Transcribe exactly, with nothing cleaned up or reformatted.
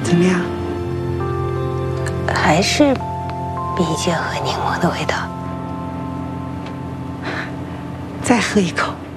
怎么样？ 还是蜜饯和柠檬的味道。 再喝一口。